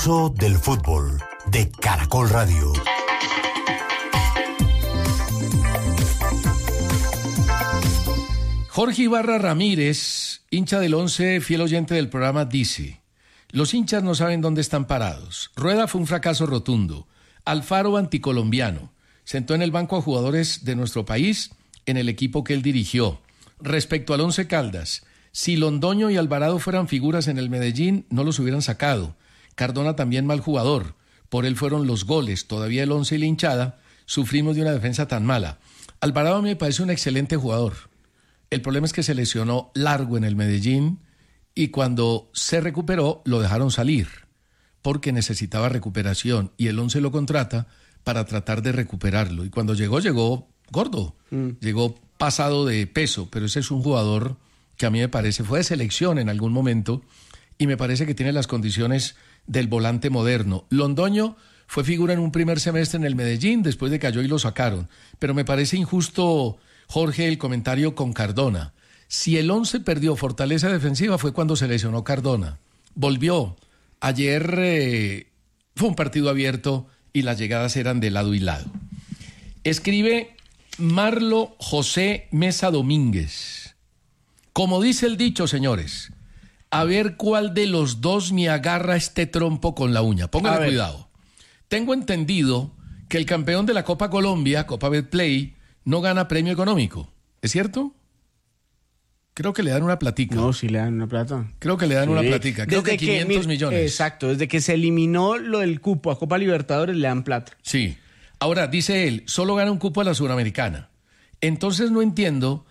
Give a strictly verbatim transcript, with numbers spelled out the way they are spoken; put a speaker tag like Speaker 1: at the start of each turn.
Speaker 1: Del fútbol de Caracol Radio.
Speaker 2: Jorge Ibarra Ramírez, hincha del Once, fiel oyente del programa, dice: los hinchas no saben dónde están parados. Rueda fue un fracaso rotundo. Alfaro anticolombiano. Sentó en el banco a jugadores de nuestro país en el equipo que él dirigió. Respecto al Once Caldas, si Londoño y Alvarado fueran figuras en el Medellín, no los hubieran sacado. Cardona también mal jugador, por él fueron los goles, todavía el Once y la hinchada sufrimos de una defensa tan mala. Alvarado a mí me parece un excelente jugador, el problema es que se lesionó largo en el Medellín y cuando se recuperó lo dejaron salir, porque necesitaba recuperación y el Once lo contrata para tratar de recuperarlo, y cuando llegó, llegó gordo, mm. llegó pasado de peso, pero ese es un jugador que a mí me parece, fue de selección en algún momento, y me parece que tiene las condiciones del volante moderno. Londoño fue figura en un primer semestre en el Medellín, después de que cayó y lo sacaron. Pero me parece injusto, Jorge, el comentario con Cardona. Si el Once perdió fortaleza defensiva fue cuando se lesionó Cardona. Volvió. Ayer eh, fue un partido abierto y las llegadas eran de lado y lado. Escribe Marlo José Mesa Domínguez. Como dice el dicho, señores, a ver cuál de los dos me agarra este trompo con la uña. Póngale cuidado. Tengo entendido que el campeón de la Copa Colombia, Copa Betplay, no gana premio económico. ¿Es cierto? Creo que le dan una platica.
Speaker 3: No, sí le dan una plata.
Speaker 2: Creo que le dan sí. una platica. Creo desde que quinientos que, millones.
Speaker 3: Exacto. Desde que se eliminó lo del cupo a Copa Libertadores le dan plata.
Speaker 2: Sí. Ahora, dice él, solo gana un cupo a la Suramericana. Entonces no entiendo